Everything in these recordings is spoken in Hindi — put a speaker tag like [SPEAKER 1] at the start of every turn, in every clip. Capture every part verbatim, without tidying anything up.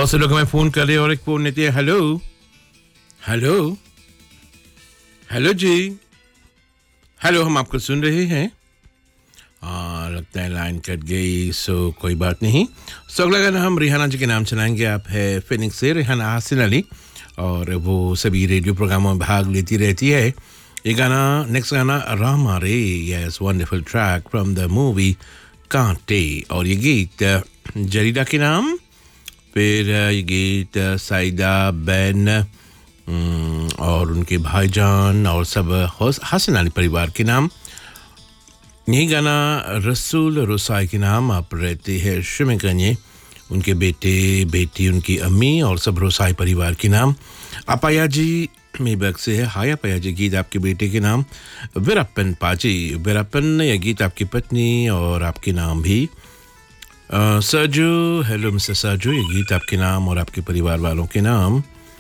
[SPEAKER 1] बहुत से लोग हमें फ़ोन कर रहे हैं और एक फ़ोन लेते हैं। हेलो हेलो हेलो जी, हेलो, हम आपको सुन रहे हैं। आ, लगता है लाइन कट गई, सो कोई बात नहीं। सो अगला गाना हम रिहाना जी के नाम चलाएंगे। आप है फिनिक्स से रिहाना हसन अली, और वो सभी रेडियो प्रोग्रामों में भाग लेती रहती है। ये गाना, नेक्स्ट गाना रामा रे, yes, wonderful track from the movie कांटे। और ये गीत जरीदा के नाम, फिर ये गीत साइदा बैन और उनके भाईजान और सब हसन अली परिवार के नाम। यही गाना रसूल रुसाई के नाम। आप रहते हैं शिमगंजे, उनके बेटे बेटी, उनकी अम्मी और सब रुसाई परिवार के नाम। अपाया जी मेबक से है। हाय अपाया जी, गीत आपके बेटे के नाम वीरप्पन पाजी। वीरप्पन, यह गीत आपकी पत्नी और आपके नाम भी। सरजू, हेलो मिस्टर सरजू, ये गीत आपके नाम और आपके परिवार वालों के नाम।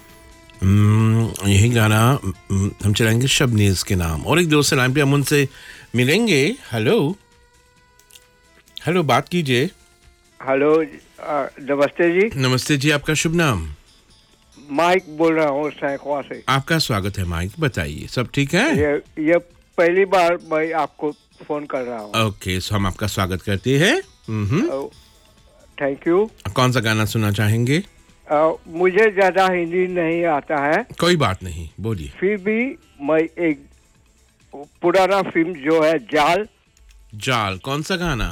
[SPEAKER 1] यही गाना हम चलाएंगे शबनीज के नाम। और एक दोस्त लाइन पे, हम उनसे मिलेंगे। हेलो हेलो, बात कीजिए।
[SPEAKER 2] हेलो, नमस्ते जी।
[SPEAKER 1] नमस्ते जी, आपका शुभ नाम?
[SPEAKER 2] माइक बोल रहा हूँ सैकवा से।
[SPEAKER 1] आपका स्वागत है माइक, बताइए सब ठीक है?
[SPEAKER 2] ये ये पहली बार मैं आपको फोन कर रहा हूँ।
[SPEAKER 1] ओके, सो हम आपका स्वागत करते हैं।
[SPEAKER 2] Thank you.
[SPEAKER 1] कौन सा गाना सुनना चाहेंगे?
[SPEAKER 2] आ, मुझे ज्यादा हिंदी नहीं आता है।
[SPEAKER 1] कोई बात नहीं, बोलिए।
[SPEAKER 2] फिर भी मैं एक पुराना फिल्म जो है जाल।
[SPEAKER 1] जाल, कौन सा गाना?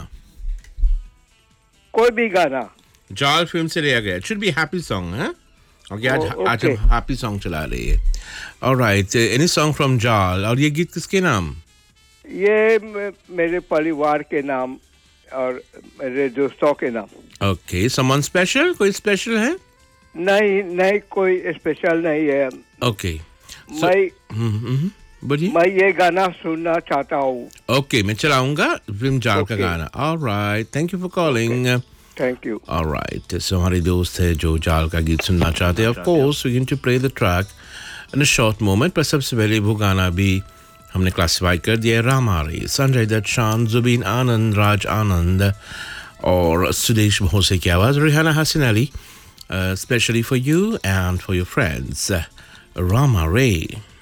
[SPEAKER 2] कोई भी गाना
[SPEAKER 1] जाल फिल्म से लिया गया। It should be happy song है। ओके, आज
[SPEAKER 2] ओ,
[SPEAKER 1] आज हम हैप्पी सॉन्ग चला रही है। ऑलराइट, एनी सॉन्ग फ्रॉम जाल। और ये गीत किसके नाम?
[SPEAKER 2] ये मेरे परिवार के नाम और मेरे दोस्तों के नाम।
[SPEAKER 1] Okay, someone special? कोई स्पेशल है?
[SPEAKER 2] नहीं नहीं, कोई स्पेशल नहीं है।
[SPEAKER 1] ओके,
[SPEAKER 2] मैं
[SPEAKER 1] बोलिए।
[SPEAKER 2] मैं ये गाना सुनना चाहता हूँ।
[SPEAKER 1] ओके, मैं चलाऊंगा फिल्म जाल
[SPEAKER 2] okay.
[SPEAKER 1] का गाना। Alright, thank you for calling.
[SPEAKER 2] Thank you.
[SPEAKER 1] Alright, सो हमारे दोस्त है जो जाल का गीत सुनना चाहते हैं। Of course we going to play the track in a short moment, पर सबसे पहले वो गाना भी हमने क्लासिफाई कर दिया है। रामा रे, संजय दत्त, शान, जुबीन आनंद, राज आनंद और सुदेश भोसे की आवाज़। Rihanna Hasan Ali, specially for you and for your friends, Rama रे।